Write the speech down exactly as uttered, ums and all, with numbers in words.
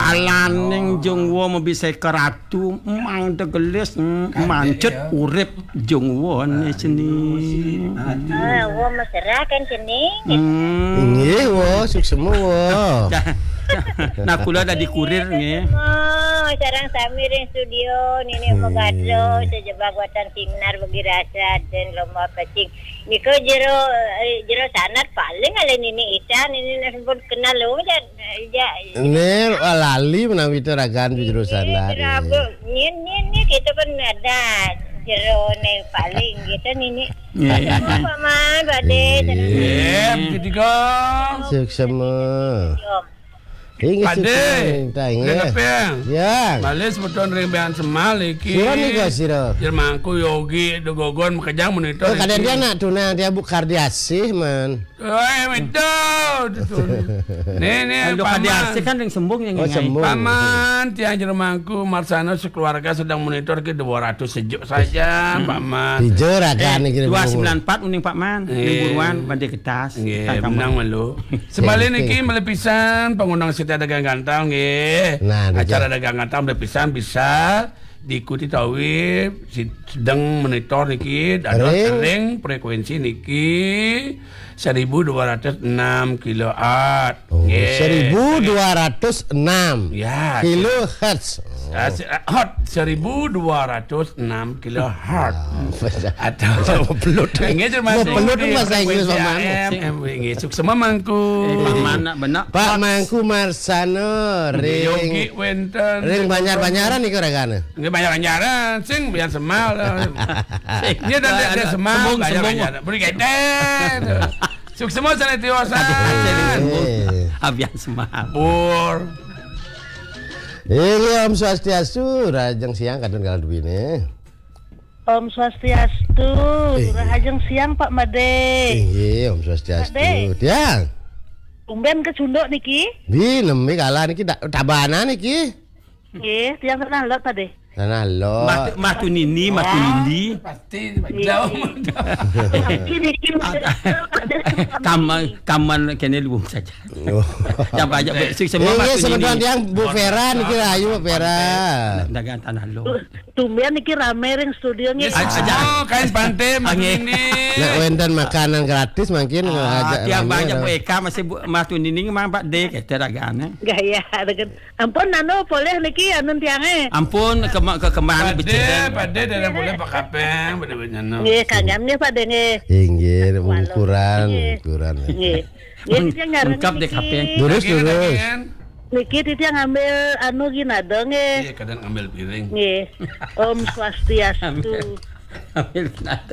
Alaning Jungwo mebise keratu mang tegelis mancet urip Jungwo ne seni. Ah, wo mesra kan seni. Nggih, wo suksema wo. Nah kula ada di kurir nggih. Oh, sareng sami ring studio nini Mogadro sejebak watan siminar bagi rasa dan lomba pacing. Niko jero jero sanat paling ale nini Isan ini nasebut kenal lo ja ja. Ini lali menawi itu ragan jero sanat. Nyen nyen nih kita kan ada jero ne paling gitu nini. Apa man bade Eh, ketiga. Suksema. Ini Pade, tanya. Ya. Balik sebetulnya rimbean semal iki. Sira nih guys, sira. Jermangku yogi dogogon makajang monitor. Oh, kadang dia nak tuna dia bu kardiasih man. Eh, itu. Nih, nih, Kardiasih kan yang sembuh yang Oh, sembuh. Paman, tiang Jermangku Marsano sekeluarga sedang monitor ke dua ratus sejuk saja, Paman. Hijau ragan nih dua sembilan empat uning Pak Man, buruan bandai kertas. Nggih, menang malu. Sebalik niki melepisan pengundang setiap dagang gantang nggih. Nah, acara dagang gantang melepisan bisa diikuti tawi sedang monitor niki ada ring frekuensi niki seribu dua ratus enam kilowatt. Oh, seribu dua ratus enam Ya, kilohertz. Hot seribu dua ratus enam kilohertz. Atau pelut. Nggih cuma pelut bahasa Inggris paman. Nggih suksema mangku. Pak Man benak. Pak Mangku Marsano ring Yogi wenten. ring banyak-banyaran nih ragane. Nggih banyak-banyaran sing biar semal. Dia dan dia semal banyak-banyaran. Beri keten. Suksema sana tiosa. Abian semal. Pur. Ini Om Swastiastu, rajang siang kadang kalau duwine. Om Swastiastu, rajang siang Pak Made. Iya, Om Swastiastu. Tiang. Tumben ke Sunduk niki? Di nemi kalah niki tabana niki. Nggih, tiang kenal lho tadi. Sana lo. Matu matu nini, matu lindi. Pasti jauh. Kaman kaman kene luwung saja. Coba aja semua Ini matu sebentar nini. yang Bu Vera niki rayu Bu Vera. Dagang tanah lo. Tumben niki rame ring studio nggih. Oh, kain pantai ini. Nak wenten makanan gratis mungkin ngajak. Tiap banyak Bu Eka masih matu nini mang Pak D kete ragane. Gaya dengan ampun anu boleh niki anu tiange. Ampun ke ke kemana Pade, pade dan boleh Pak Kapeng, bener-bener. Nggih, kangamnya Pak De nggih. Inggir ukuran, ukuran. Nggih. Nggih tiang ngarep. Lengkap deh kapeng. Terus terus. Niki tiang ngambil anu ginado nggih. Iya, kadang ambil piring. Nggih. Om Swastiastu. Ambil